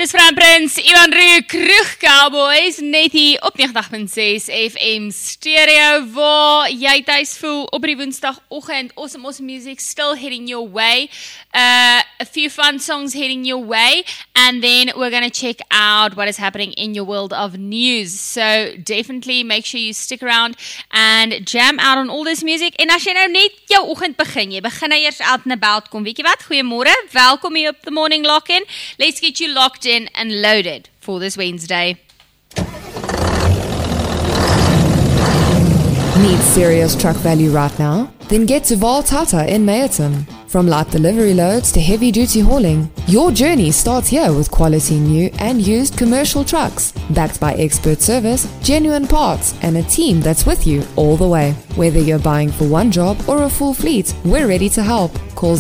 Chris Prins, Ivan Roo, Kroeg Cowboys, net hier op 90.6 FM stereo, waar jy thuis voel op die woensdagoggend. Awesome music still heading your way. A few fun songs heading your way, and then we're going to check out what is happening in your world of news. So definitely make sure you stick around and jam out on all this music. En as jy nou net jou oggend begin, jy begin nou eers out and about kom, weet jy wat? Goeiemôre, welkom hier op the morning lock-in. Let's get you locked in and loaded for this Wednesday. Need serious truck value right now? Then get to Voltata in Mayerton. From light delivery loads to heavy-duty hauling, your journey starts here with quality new and used commercial trucks, backed by expert service, genuine parts, and a team that's with you all the way. Whether you're buying for one job or a full fleet, we're ready to help. Call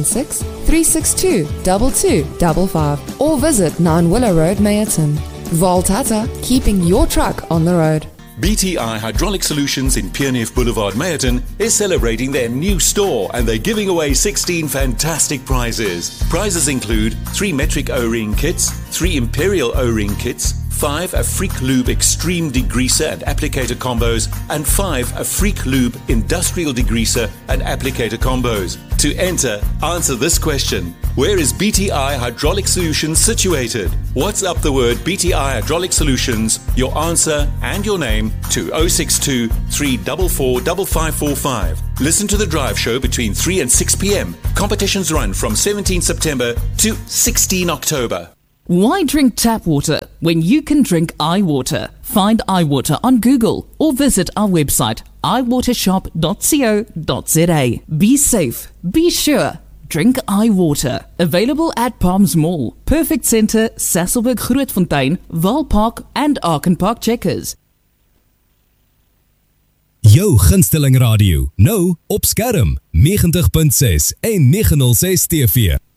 016-362-2255 or visit 9 Willow Road, Mayerton. Voltata, keeping your truck on the road. BTI Hydraulic Solutions in Pierneef Boulevard, Mayerton is celebrating their new store, and they're giving away 16 fantastic prizes. Prizes include 3 metric O-ring kits, 3 Imperial O-ring kits, 5 a Freak Lube Extreme Degreaser and Applicator Combos, and 5 a Freak Lube Industrial Degreaser and Applicator Combos. To enter, answer this question. Where is BTI Hydraulic Solutions situated? WhatsApp the word BTI Hydraulic Solutions, your answer and your name to 062 344 5545. Listen to the drive show between 3 and 6 p.m. Competitions run from 17 September to 16 October. Why drink tap water when you can drink iWater? Find iWater on Google or visit our website iwatershop.co.za. Be safe, be sure, drink iWater. Available at Palms Mall, Perfect Centre, Sasolburg Grootfontein, Waalpark and Arkenpark Checkers. Jou gunsteling radio, nou op skerm 90.6 en 906 TV.